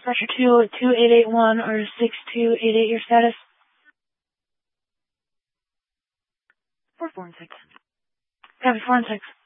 Pressure 2 at 2881 or 6288, your status? 4 and 6. Copy, 4 and 6.